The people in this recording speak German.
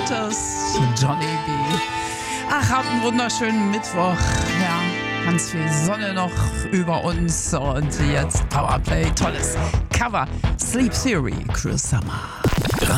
Waters, Johnny B. Ach, habt einen wunderschönen Mittwoch. Ja, ganz viel Sonne noch über uns. Und jetzt Powerplay, tolles Cover. Sleep Theory, Chris Summer.